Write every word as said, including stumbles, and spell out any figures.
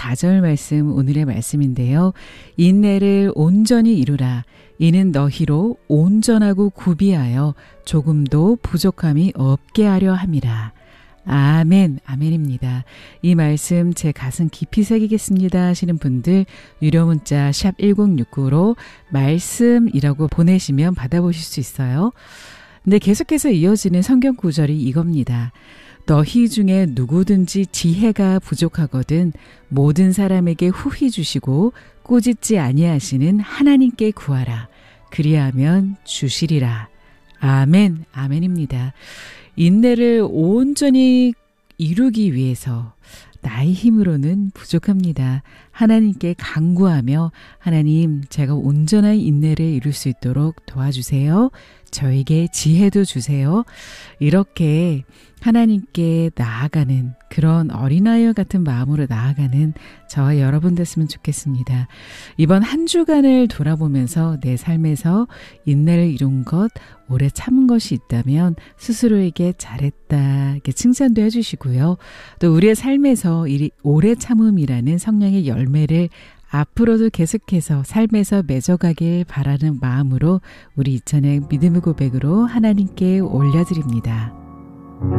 사 절 말씀 오늘의 말씀인데요. 인내를 온전히 이루라. 이는 너희로 온전하고 구비하여 조금도 부족함이 없게 하려 함이라. 아멘, 아멘입니다. 이 말씀 제 가슴 깊이 새기겠습니다 하시는 분들 유료 문자 샵 일공육구로 말씀이라고 보내시면 받아보실 수 있어요. 근데 계속해서 이어지는 성경 구절이 이겁니다. 너희 중에 누구든지 지혜가 부족하거든 모든 사람에게 후히 주시고 꾸짖지 아니하시는 하나님께 구하라. 그리하면 주시리라. 아멘, 아멘입니다. 인내를 온전히 이루기 위해서 나의 힘으로는 부족합니다. 하나님께 간구하며 하나님 제가 온전한 인내를 이룰 수 있도록 도와주세요. 저에게 지혜도 주세요. 이렇게 하나님께 나아가는 그런 어린아이와 같은 마음으로 나아가는 저와 여러분 됐으면 좋겠습니다. 이번 한 주간을 돌아보면서 내 삶에서 인내를 이룬 것, 오래 참은 것이 있다면 스스로에게 잘했다 이렇게 칭찬도 해주시고요. 또 우리의 삶에서 이 오래 참음이라는 성령의 열매를 앞으로도 계속해서 삶에서 맺어가길 바라는 마음으로 우리 이천의 믿음의 고백으로 하나님께 올려드립니다.